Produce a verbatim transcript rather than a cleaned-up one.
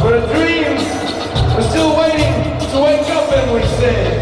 But a dream was still waiting to wake up, and we said